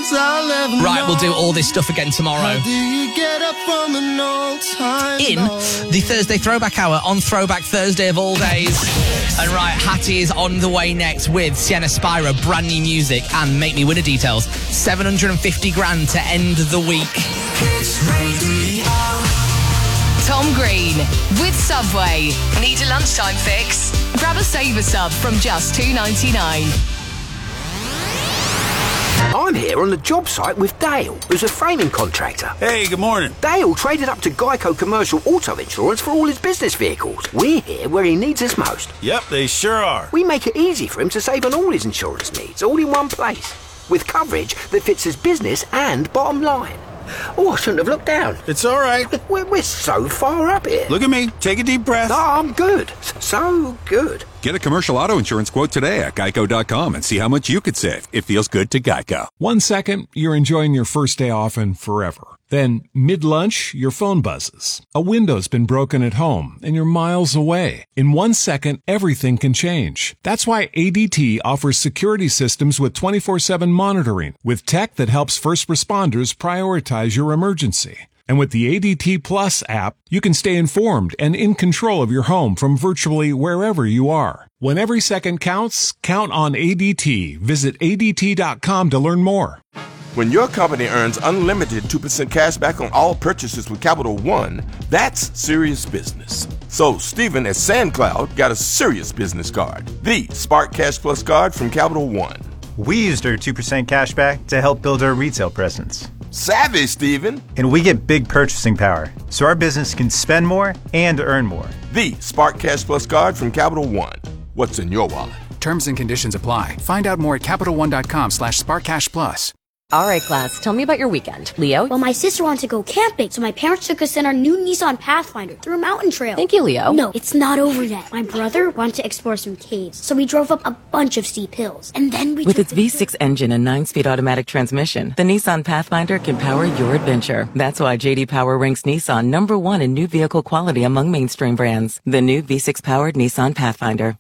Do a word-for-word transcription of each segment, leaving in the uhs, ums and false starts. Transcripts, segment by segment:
times I'll ever Right, know. we'll do all this stuff again tomorrow. How do you get up from an old time? In the Thursday Throwback Hour on Throwback Thursday of all days. And right, Hattie is on the way next with Sienna Spira, brand new music, and Make Me Winner details. seven hundred fifty grand to end the week. Tom Green with Subway. Need a lunchtime fix? Grab a Saver Sub from just two ninety-nine. I'm here on the job site with Dale, who's a framing contractor. Hey, good morning. Dale traded up to Geico Commercial Auto Insurance for all his business vehicles. We're here where he needs us most. Yep, they sure are. We make it easy for him to save on all his insurance needs, all in one place, with coverage that fits his business and bottom line. Oh, I shouldn't have looked down. It's all right. We're, we're so far up here. Look at me. Take a deep breath. Oh, I'm good. So good. Get a commercial auto insurance quote today at geico dot com and see how much you could save. It feels good to Geico. One second, you're enjoying your first day off and forever. Then, mid-lunch, your phone buzzes. A window's been broken at home, and you're miles away. In one second, everything can change. That's why A D T offers security systems with twenty-four seven monitoring, with tech that helps first responders prioritize your emergency. And with the A D T Plus app, you can stay informed and in control of your home from virtually wherever you are. When every second counts, count on A D T. Visit A D T dot com to learn more. When your company earns unlimited two percent cash back on all purchases with Capital One, that's serious business. So Stephen at SandCloud got a serious business card, the Spark Cash Plus card from Capital One. We used our two percent cash back to help build our retail presence. Savvy, Stephen. And we get big purchasing power, so our business can spend more and earn more. The Spark Cash Plus card from Capital One. What's in your wallet? Terms and conditions apply. Find out more at capital one dot com slash spark cash plus. All right, class, tell me about your weekend. Leo? Well, my sister wanted to go camping, so my parents took us in our new Nissan Pathfinder through a mountain trail. Thank you, Leo. No, it's not over yet. My brother wanted to explore some caves, so we drove up a bunch of steep hills. And then we With its V six engine and nine-speed automatic transmission, the Nissan Pathfinder can power your adventure. That's why J D Power ranks Nissan number one in new vehicle quality among mainstream brands. The new V six-powered Nissan Pathfinder.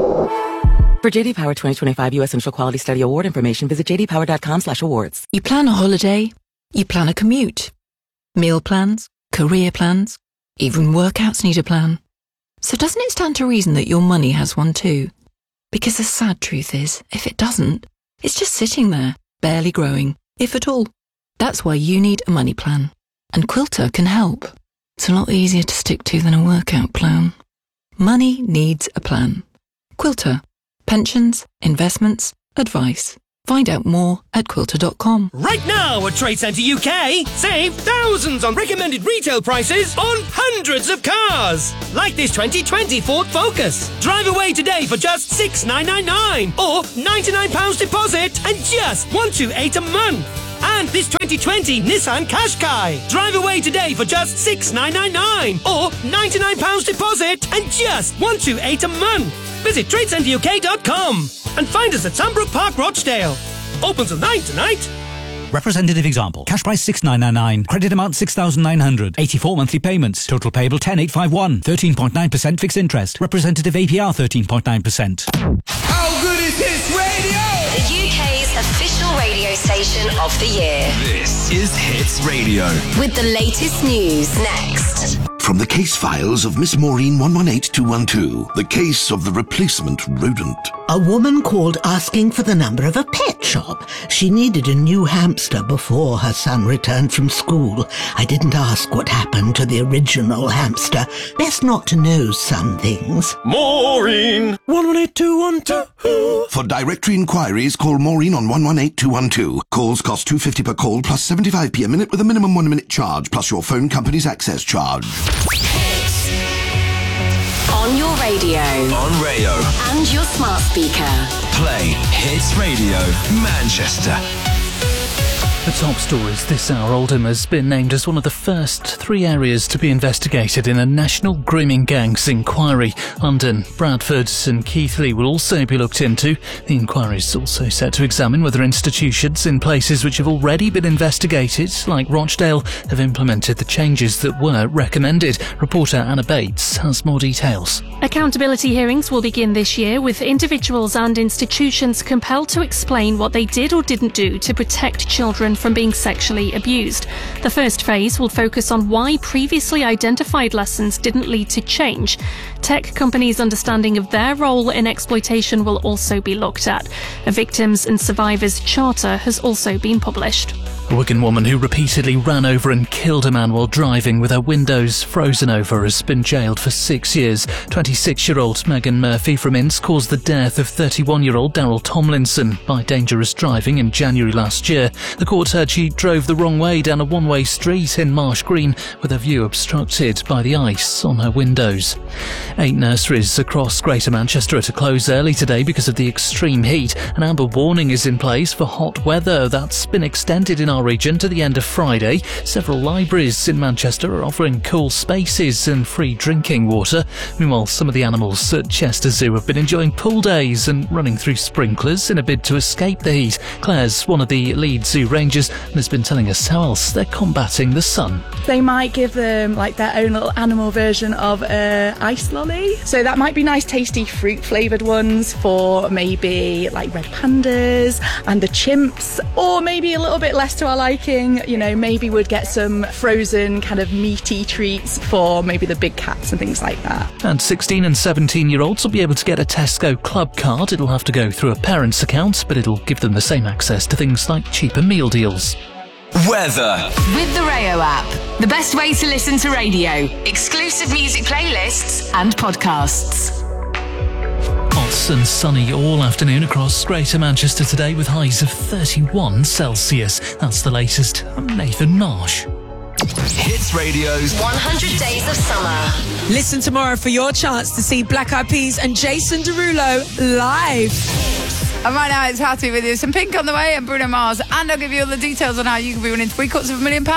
For J D Power twenty twenty-five U S Initial Quality Study Award information, visit j d power dot com slash awards. You plan a holiday, you plan a commute, meal plans, career plans, even workouts need a plan. So doesn't it stand to reason that your money has one too? Because the sad truth is, if it doesn't, it's just sitting there, barely growing, if at all. That's why you need a money plan. And Quilter can help. It's a lot easier to stick to than a workout plan. Money needs a plan. Quilter. Pensions, investments, advice. Find out more at quilter dot com. Right now at Trade Centre U K, save thousands on recommended retail prices on hundreds of cars. Like this twenty twenty Ford Focus. Drive away today for just six thousand nine hundred ninety-nine pounds or ninety-nine pounds deposit and just one hundred twenty-eight pounds a month. And this twenty twenty Nissan Qashqai. Drive away today for just six thousand nine hundred ninety-nine pounds or ninety-nine pounds deposit and just one hundred twenty-eight pounds a month. Visit trade centre u k dot com and find us at Sandbrook Park, Rochdale. Open till nine tonight. Representative example. Cash price six thousand nine hundred ninety-nine. Credit amount six thousand nine hundred. eighty-four monthly payments. Total payable ten thousand eight hundred fifty-one. thirteen point nine percent fixed interest. Representative A P R thirteen point nine percent. How good is Hits Radio? The U K's official radio station of the year. This is Hits Radio. With the latest news next. From the case files of Miss Maureen one one eight two one two, the case of the replacement rodent. A woman called asking for the number of a pet shop. She needed a new hamster before her son returned from school. I didn't ask what happened to the original hamster. Best not to know some things. Maureen! one one eight two one two. For directory inquiries, call Maureen on one one eight two one two. Calls cost two pounds fifty per call plus seventy-five p a minute with a minimum one minute charge plus your phone company's access charge. On your radio. On Rayo. And your smart speaker. Play Hits Radio Manchester. The top stories this hour. Oldham has been named as one of the first three areas to be investigated in a national grooming gangs inquiry. London, Bradford and Keighley will also be looked into. The inquiry is also set to examine whether institutions in places which have already been investigated, like Rochdale, have implemented the changes that were recommended. Reporter Anna Bates has more details. Accountability hearings will begin this year, with individuals and institutions compelled to explain what they did or didn't do to protect children from being sexually abused. The first phase will focus on why previously identified lessons didn't lead to change. Tech companies' understanding of their role in exploitation will also be looked at. A Victims and Survivors Charter has also been published. A Wigan woman who repeatedly ran over and killed a man while driving with her windows frozen over has been jailed for six years. twenty-six-year-old Megan Murphy from Ince caused the death of thirty-one-year-old Daryl Tomlinson by dangerous driving in January last year. The court heard she drove the wrong way down a one-way street in Marsh Green with her view obstructed by the ice on her windows. Eight nurseries across Greater Manchester are to close early today because of the extreme heat. An amber warning is in place for hot weather that's been extended in our region to the end of Friday. Several libraries in Manchester are offering cool spaces and free drinking water. Meanwhile, some of the animals at Chester Zoo have been enjoying pool days and running through sprinklers in a bid to escape the heat. Claire's one of the lead zoo rangers and has been telling us how else they're combating the sun. They might give them like their own little animal version of a ice lolly. So that might be nice, tasty fruit flavoured ones for maybe like red pandas and the chimps, or maybe a little bit less to our liking. You know, maybe we'd get some frozen kind of meaty treats for maybe the big cats and things like that. And sixteen and seventeen year olds will be able to get a Tesco Club card. It'll have to go through a parent's account, but it'll give them the same access to things like cheaper meal deals. Weather. With the Rayo app, the best way to listen to radio, exclusive music playlists and podcasts. Hot and sunny all afternoon across Greater Manchester today with highs of thirty-one Celsius. That's the latest. I'm Nathan Marsh. Hits Radio's one hundred Days of Summer. Listen tomorrow for your chance to see Black Eyed Peas and Jason Derulo live. And right now it's Hattie with you. Some Pink on the way and Bruno Mars. And I'll give you all the details on how you can be winning three quarters of a million pounds.